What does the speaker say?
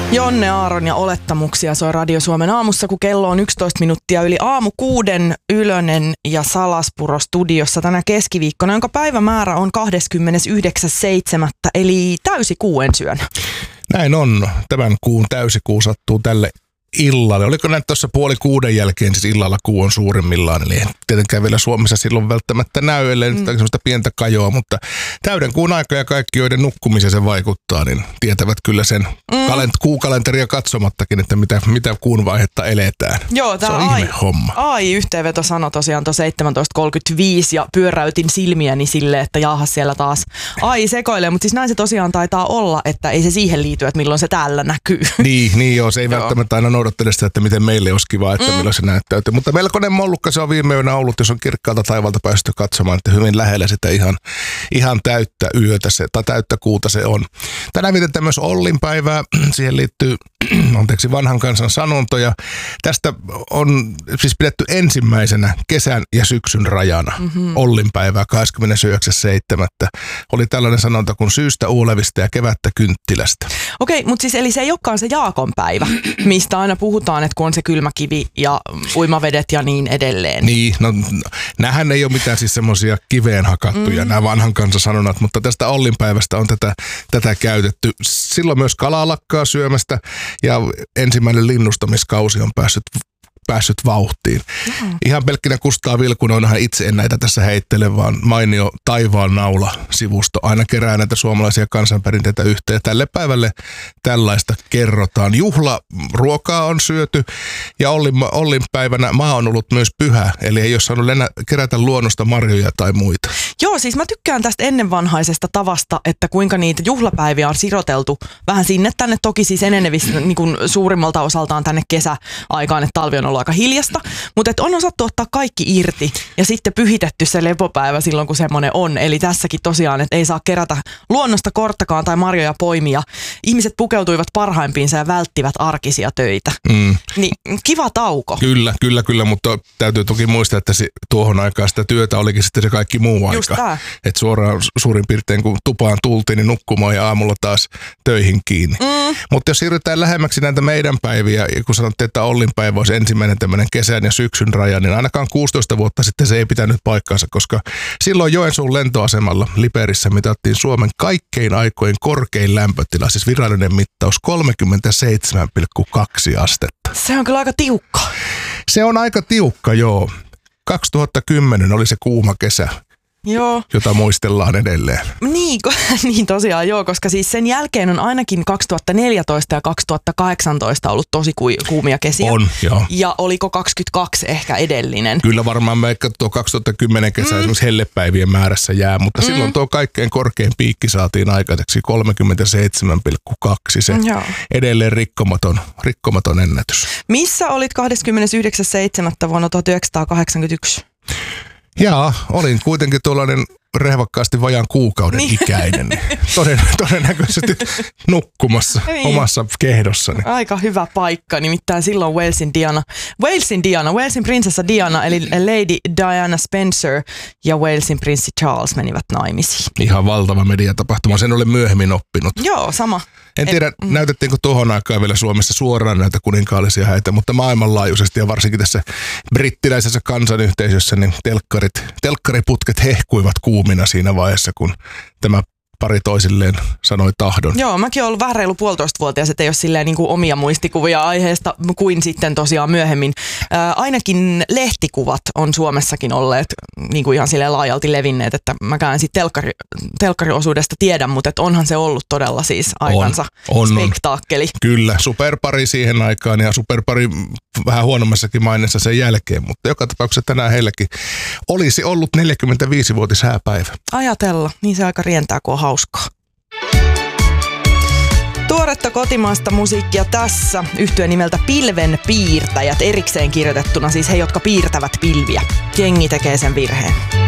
Jonne Aaron ja Olettamuksia soi Radio Suomen aamussa, kun kello on 11 minuuttia yli aamu 6. Ylönen ja Salaspuro studiossa tänä keskiviikkona, jonka päivämäärä on 29.7. eli täysikuu ensi yönä. Näin on. Tämän kuun täysikuu sattuu tälle illalle. Oliko näin tuossa 5:30 jälkeen, siis illalla kuu on suurimmillaan, eli tietenkään vielä Suomessa silloin välttämättä näy, ellei nyt sellaista pientä kajoa, mutta täyden kuun aika ja kaikki, joiden nukkumiseen se vaikuttaa, niin tietävät kyllä sen kuukalenteria katsomattakin, että mitä kuun vaihetta eletään. Joo, se on ihme homma. Yhteenveto sanoi tosiaan tuossa 17.35 ja pyöräytin silmiäni silleen, että jaahas siellä taas sekoilee, mutta siis näin se tosiaan taitaa olla, että ei se siihen liity, että milloin se täällä näkyy. Niin joo, se ei välttämättä aina noudattele sitä, että miten meille olisi kiva, että milloin se näyttäytyy. Mutta melkoinen mollukka se on viime yönä ollut, jos on kirkkaalta taivalta päästy katsomaan, että hyvin lähellä sitä ihan täyttä yötä tai täyttä kuuta se on. Tänään vietetään myös Ollin päivää. Siihen liittyy vanhan kansan sanontoja. Tästä on siis pidetty ensimmäisenä kesän ja syksyn rajana. Ollin päivää 29.7. Oli tällainen sanonta kuin syystä uulevista ja kevättä kynttilästä. Okei, mutta siis eli se ei olekaan se Jaakon päivä, mistä aina puhutaan, että kun on se kylmä kivi ja uimavedet ja niin edelleen. Niin, no nämähän ei ole mitään siis semmoisia kiveen hakattuja, nämä vanhan kansan sanonnat, mutta tästä Ollin päivästä on tätä käytetty. Silloin myös kalaa lakkaa syömästä ja ensimmäinen linnustamiskausi on päässyt vauhtiin. Ihan pelkkinä Kustaa Vilkunen, onhan itse en näitä tässä heittele, vaan mainio Taivaan naula-sivusto aina kerää näitä suomalaisia kansanperinteitä yhteen. Tälle päivälle tällaista kerrotaan. Juhlaruokaa on syöty ja Ollin päivänä maa on ollut myös pyhä, eli ei ole saanut kerätä luonnosta marjoja tai muita. Joo, siis mä tykkään tästä ennenvanhaisesta tavasta, että kuinka niitä juhlapäiviä on siroteltu vähän sinne tänne, toki siis enenevissä niin kuin suurimmalta osaltaan tänne kesäaikaan, että talvi on ollut aika hiljasta, mutta on osattu ottaa kaikki irti ja sitten pyhitetty se lepopäivä silloin, kun semmoinen on. Eli tässäkin tosiaan, että ei saa kerätä luonnosta korttakaan tai marjoja poimia. Ihmiset pukeutuivat parhaimpiinsa ja välttivät arkisia töitä. Niin kiva tauko. Kyllä, mutta täytyy toki muistaa, että tuohon aikaan sitä työtä olikin sitten se kaikki muu aika. Että suoraan suurin piirtein kun tupaan tultiin, niin nukkumaan ja aamulla taas töihin kiinni. Mutta jos siirrytään lähemmäksi näitä meidän päiviä, kun sanottiin, että Ollin päivä olisi ensimmäinen tämmöinen kesän ja syksyn raja, niin ainakaan 16 vuotta sitten se ei pitänyt paikkaansa, koska silloin Joensuun lentoasemalla Liperissä mitattiin Suomen kaikkein aikojen korkein lämpötila, siis virallinen mittaus 37,2 astetta. Se on kyllä aika tiukka. Se on aika tiukka, joo. 2010 oli se kuuma kesä. Joo. Jota muistellaan edelleen. Niin tosiaan joo, koska siis sen jälkeen on ainakin 2014 ja 2018 ollut tosi kuumia kesiä. On, joo. Ja oliko 22 ehkä edellinen? Kyllä varmaan vaikka tuo 2010 kesä esimerkiksi hellepäivien määrässä jää, mutta silloin tuo kaikkein korkein piikki saatiin aikaiseksi 37,2, se edelleen rikkomaton ennätys. Missä olit 29.7. vuonna 1981? Jaa, olin kuitenkin tuollainen rehvakkaasti vajaan kuukauden ikäinen. Todennäköisesti nukkumassa omassa kehdossani. Aika hyvä paikka, nimittäin silloin Walesin prinsessa Diana, eli Lady Diana Spencer ja Walesin prinssi Charles menivät naimisiin. Ihan valtava mediatapahtuma, sen olen myöhemmin oppinut. Joo, sama. En tiedä, näytettiinkö tuohon aikaan vielä Suomessa suoraan näitä kuninkaallisia häitä, mutta maailmanlaajuisesti ja varsinkin tässä brittiläisessä kansanyhteisössä, niin telkkariputket hehkuivat kuumina siinä vaiheessa, kun tämä pari toisilleen sanoi tahdon. Joo, mäkin olen ollut vähän reilu 1,5-vuotias, että ei ole silleen niin kuin omia muistikuvia aiheesta kuin sitten tosiaan myöhemmin. Ainakin lehtikuvat on Suomessakin olleet niin kuin ihan silleen laajalti levinneet, että mäkään sitten telkkariosuudesta tiedän, mutta että onhan se ollut todella siis aikansa spektaakkeli. Kyllä, superpari siihen aikaan ja superpari vähän huonommassakin maineessa sen jälkeen, mutta joka tapauksessa tänään heilläkin olisi ollut 45-vuotis hääpäivä. Ajatella, niin se aika rientää, kun on hauskaa. Tuoretta kotimaista musiikkia tässä, yhtye nimeltä Pilvenpiirtäjät, erikseen kirjoitettuna siis he, jotka piirtävät pilviä. Jengi tekee sen virheen.